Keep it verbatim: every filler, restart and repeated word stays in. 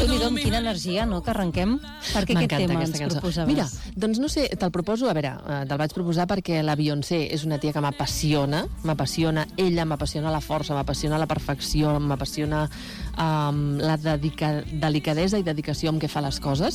Déu-n'hi-do, amb quina energia, no?, que arrenquem. Per què aquest tema ens proposaves? Mira, doncs no sé, te'l proposo, a veure, eh, te'l vaig proposar perquè la Beyoncé és una tia que m'apassiona, m'apassiona ella, m'apassiona la força, m'apassiona la perfecció, m'apassiona um, la dedica, delicadesa i dedicació amb què fa les coses.